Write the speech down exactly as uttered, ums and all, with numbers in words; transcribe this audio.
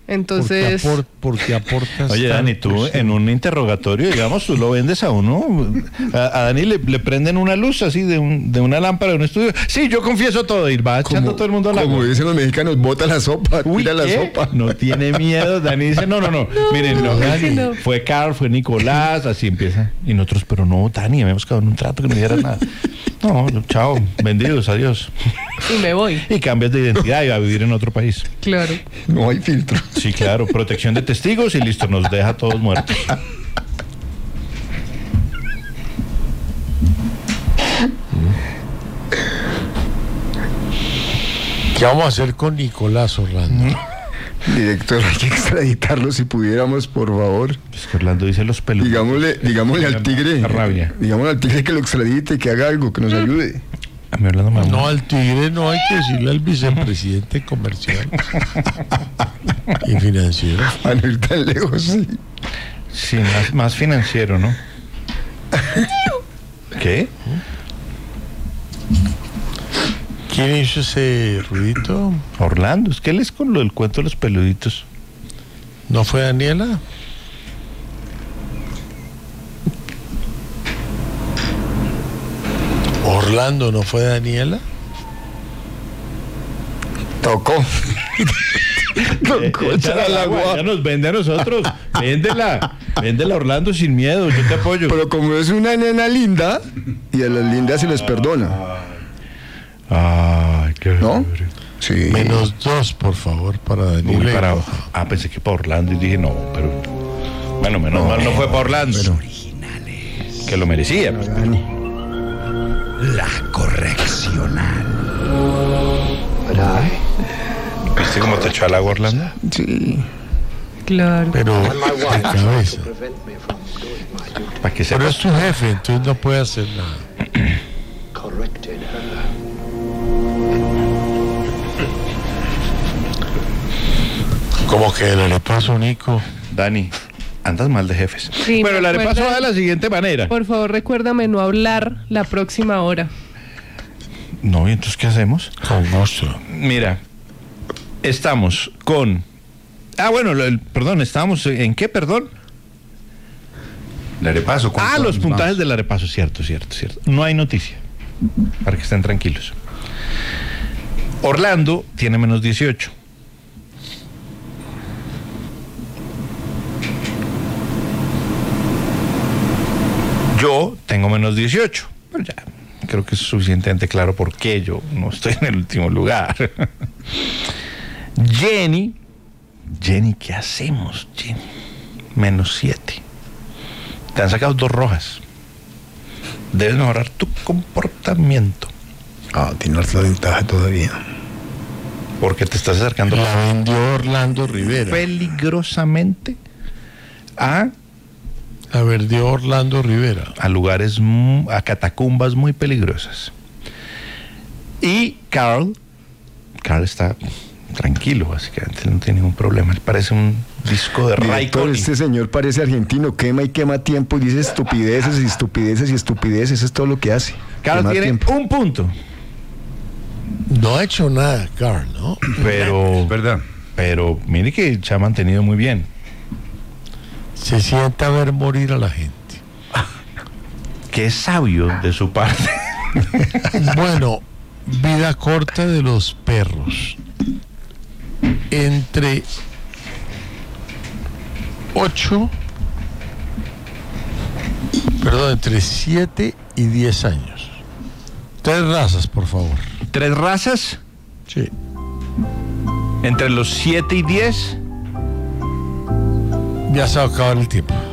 Entonces... Porque, apor, porque aportas... Oye, Dani, tú en un interrogatorio, digamos, tú lo vendes a uno. A, a Dani le, le prenden una luz así de, un, de una lámpara de un estudio. Sí, yo confieso todo. Y va echando como, todo el mundo a la Como dicen los mexicanos, bota la sopa, Uy, tira la ¿qué? sopa. No tiene miedo. Dani dice, no, no, no. No, Miren, no, no, Dani, no. fue Carl, fue Nicolás, así empieza. Y nosotros, pero no, Dani, habíamos quedado en un trato que no diera nada. No, chao, vendidos, adiós. Y me voy. Y cambias de identidad y va a vivir en otro país. Claro. No hay filtro. Sí, claro, protección de testigos y listo, nos deja todos muertos. ¿Qué vamos a hacer con Nicolás Orlando? Director, hay que extraditarlo si pudiéramos, por favor. Es que Orlando dice los pelos. Digámosle, digámosle al tigre. La rabia. Digámosle al tigre que lo extradite, que haga algo, que nos ayude. A mí Orlando me No, al tigre no hay que decirle al vicepresidente comercial y financiero. A no ir tan lejos, sí. Sí, más, más financiero, ¿no? ¿Qué? ¿Quién hizo ese ruidito? Orlando, es que él es con lo del cuento de los peluditos. ¿No fue Daniela? Orlando, ¿no fue Daniela? Tocó. Tocó Eh, echar al agua. Ya nos vende a nosotros. Véndela. Véndela, Orlando, sin miedo. Yo te apoyo. Pero como es una nena linda, y a las lindas se les perdona. Ay, qué ¿No? chévere. Sí. Menos dos, por favor, para Daniela. Uy, para, ah, pensé que para Orlando y dije no, pero bueno, menos No, mal no fue para Orlando. pero- Que lo merecía. Dani. La correccional. ¿Viste cómo te echó al agua, Orlando? Sí. Claro. Pero de cabeza. Para que Pero sepas. es tu jefe, entonces no puede hacer nada. Como que el arepaso, Nico. Dani, andas mal de jefes. Sí, Pero me el arepaso acuerdo. va de la siguiente manera. Por favor, recuérdame no hablar la próxima hora. No, ¿y entonces qué hacemos? Con monstruo. Mira, estamos con... Ah, bueno, lo- el- perdón, estábamos en qué, perdón. El arepaso. Ah, los puntajes del arepaso, cierto, cierto, cierto. No hay noticia, para que estén tranquilos. Orlando tiene menos dieciocho. Yo tengo menos dieciocho. Pero ya, creo que es suficientemente claro por qué yo no estoy en el último lugar. Jenny, Jenny, ¿qué hacemos, Jenny? Menos siete. Te han sacado dos rojas. Debes mejorar tu comportamiento. Ah, tiene harta ventaja todavía. Porque te estás acercando La vendió Orlando Rivera. peligrosamente a, La vendió Orlando Rivera. a lugares, mu- a catacumbas muy peligrosas. Y Carl, Carl está tranquilo, básicamente, no tiene ningún problema. Él parece un disco de Ray Director, Conniff. este señor parece argentino, quema y quema tiempo y dice estupideces y estupideces y estupideces. Eso es todo lo que hace. Carl Quemar tiene tiempo. un punto, No ha hecho nada, Carl, ¿no? pero, ¿Verdad? pero mire que se ha mantenido muy bien. Se sienta a ver morir a la gente. Qué sabio de su parte. Bueno, vida corta de los perros. Entre ocho, perdón, entre siete y diez años. Tres razas, por favor. Tres razas Sí. entre los siete y diez. Ya se va a acabar el tiempo.